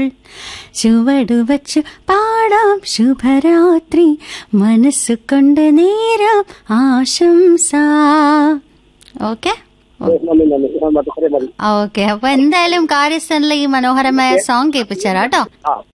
ചുവടുവച്ചു പാടാം ശുഭരാത്രി, മനസ്സുകൊണ്ട് നേരാം ആശംസ. Okay okay. അപ്പൊ എന്തായാലും കാര്യസ്ഥനിലെ ഈ മനോഹരമായ സോങ് കേൾപ്പിച്ചാലോ കേട്ടോ.